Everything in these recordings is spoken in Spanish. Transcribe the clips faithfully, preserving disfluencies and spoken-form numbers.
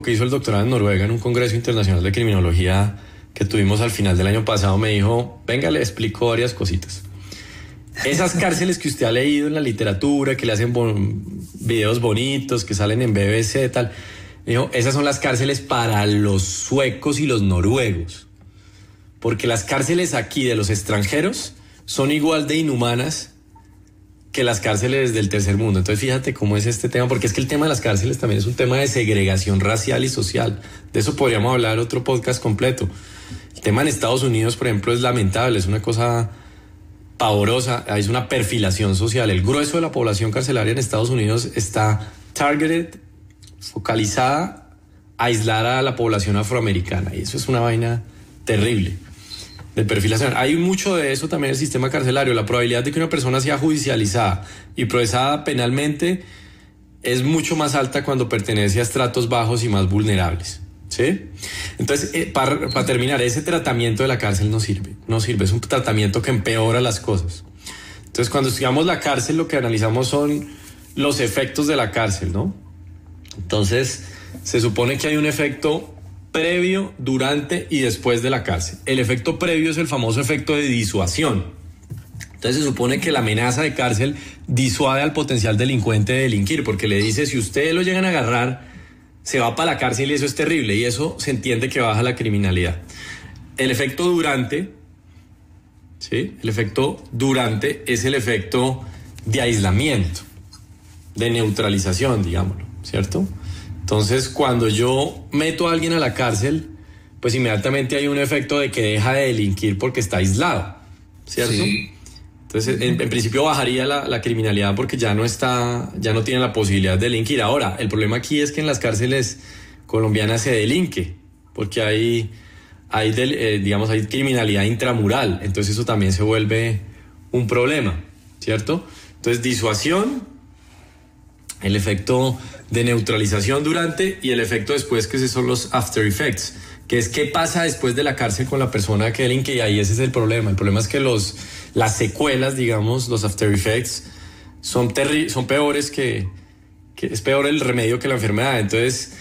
que hizo el doctorado en Noruega en un congreso internacional de criminología que tuvimos al final del año pasado, me dijo, venga, le explico varias cositas. Esas cárceles que usted ha leído en la literatura, que le hacen bon- videos bonitos, que salen en B B C, tal, me dijo, esas son las cárceles para los suecos y los noruegos. Porque las cárceles aquí de los extranjeros son igual de inhumanas que las cárceles del tercer mundo. Entonces fíjate cómo es este tema, porque es que el tema de las cárceles también es un tema de segregación racial y social. De eso podríamos hablar otro podcast completo. El tema en Estados Unidos, por ejemplo, es lamentable, es una cosa pavorosa, es una perfilación social. El grueso de la población carcelaria en Estados Unidos está targeted, focalizada, a aislar a la población afroamericana, y eso es una vaina terrible de perfilación. Hay mucho de eso también en el sistema carcelario. La probabilidad de que una persona sea judicializada y procesada penalmente es mucho más alta cuando pertenece a estratos bajos y más vulnerables, ¿sí? Entonces, eh, para, para terminar, ese tratamiento de la cárcel no sirve, no sirve, es un tratamiento que empeora las cosas. Entonces, cuando estudiamos la cárcel, lo que analizamos son los efectos de la cárcel, ¿no? Entonces, se supone que hay un efecto previo, durante y después de la cárcel. El efecto previo es el famoso efecto de disuasión. Entonces se supone que la amenaza de cárcel disuade al potencial delincuente de delinquir, porque le dice, si ustedes lo llegan a agarrar, se va para la cárcel y eso es terrible, y eso se entiende que baja la criminalidad. El efecto durante, ¿sí? El efecto durante es el efecto de aislamiento, de neutralización, digámoslo, ¿cierto? Entonces, cuando yo meto a alguien a la cárcel, pues inmediatamente hay un efecto de que deja de delinquir porque está aislado, ¿cierto? Sí. Entonces, en, en principio bajaría la, la criminalidad porque ya no está, ya no tiene la posibilidad de delinquir. Ahora, el problema aquí es que en las cárceles colombianas se delinque, porque hay, hay del, eh, digamos, hay criminalidad intramural. Entonces eso también se vuelve un problema, ¿cierto? Entonces, disuasión, el efecto de neutralización durante y el efecto después, que esos son los after effects, que es qué pasa después de la cárcel con la persona que delinque, y ahí ese es el problema. El problema es que los, las secuelas, digamos, los after effects, son, terri- son peores que, que... es peor el remedio que la enfermedad. Entonces,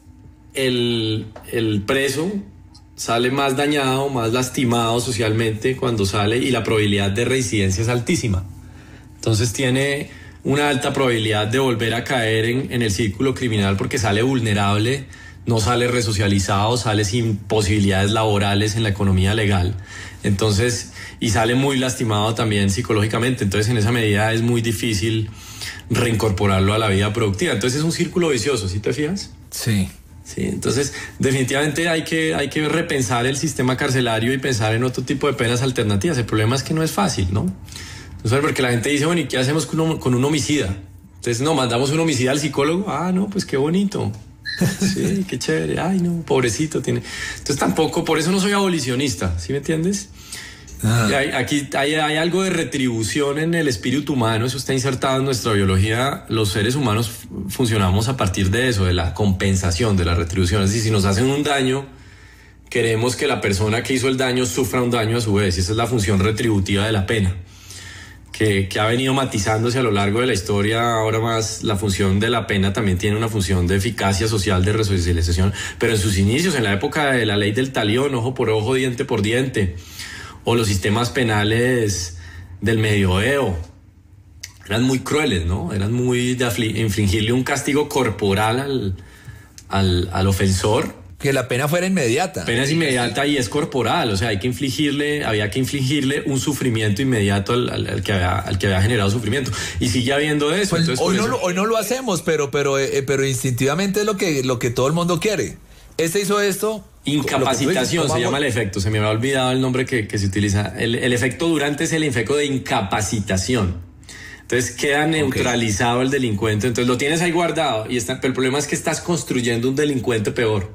el, el preso sale más dañado, más lastimado socialmente cuando sale, y la probabilidad de reincidencia es altísima. Entonces tiene una alta probabilidad de volver a caer en, en el círculo criminal porque sale vulnerable, no sale resocializado, sale sin posibilidades laborales en la economía legal. Entonces, y sale muy lastimado también psicológicamente. Entonces, en esa medida es muy difícil reincorporarlo a la vida productiva. Entonces, es un círculo vicioso, ¿sí te fijas? Sí. Sí, entonces, definitivamente hay que, hay que repensar el sistema carcelario y pensar en otro tipo de penas alternativas. El problema es que no es fácil, ¿no? Entonces, porque la gente dice, bueno, ¿y qué hacemos con un, con un homicida? Entonces, no, mandamos un homicida al psicólogo. Ah, no, pues qué bonito. Sí, qué chévere. Ay, no, pobrecito tiene. Entonces, tampoco, por eso no soy abolicionista, ¿sí me entiendes? Ah. Hay, aquí hay, hay algo de retribución en el espíritu humano, eso está insertado en nuestra biología. Los seres humanos funcionamos a partir de eso, de la compensación, de la retribución. Es decir, si nos hacen un daño, queremos que la persona que hizo el daño sufra un daño a su vez. Y esa es la función retributiva de la pena, que, que ha venido matizándose a lo largo de la historia. Ahora más la función de la pena también tiene una función de eficacia social, de resocialización, pero en sus inicios, en la época de la ley del talión, ojo por ojo, diente por diente, o los sistemas penales del medioevo, eran muy crueles, ¿no? Eran muy de afli- infligirle un castigo corporal al, al, al ofensor. Que la pena fuera inmediata. Pena es inmediata y es corporal, o sea, hay que infligirle, había que infligirle un sufrimiento inmediato al, al, al, que, había, al que había generado sufrimiento. Y sigue habiendo eso. Pues Entonces, hoy, no eso... lo, hoy no lo hacemos, pero, pero, eh, pero instintivamente es lo que, lo que todo el mundo quiere. Este hizo esto. Incapacitación dices, se llama el efecto, se me había olvidado el nombre que, que se utiliza. El, el efecto durante es el efecto de incapacitación. Entonces queda neutralizado okay. el delincuente, entonces lo tienes ahí guardado, y está, pero el problema es que estás construyendo un delincuente peor.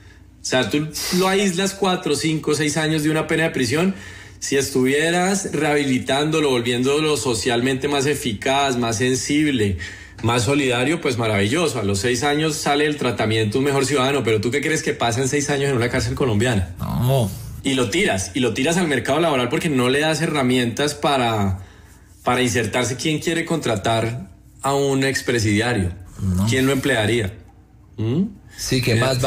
O sea, tú lo aíslas cuatro, cinco, seis años de una pena de prisión. Si estuvieras rehabilitándolo, volviéndolo socialmente más eficaz, más sensible, más solidario, pues maravilloso. A los seis años sale el tratamiento un mejor ciudadano, pero ¿tú qué crees que pasa en seis años en una cárcel colombiana? No. Y lo tiras, y lo tiras al mercado laboral porque no le das herramientas para, para insertarse. ¿Quién quiere contratar a un expresidiario? No. ¿Quién lo emplearía? ¿Mm? Sí, que más